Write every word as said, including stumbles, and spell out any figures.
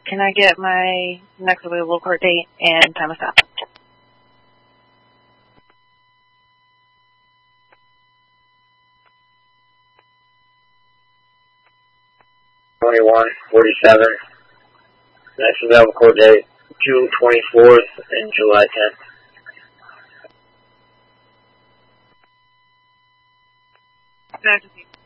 Can I get my next available court date and time of stop? twenty-one forty-seven. Next available court date, June twenty-fourth and July tenth. Can I just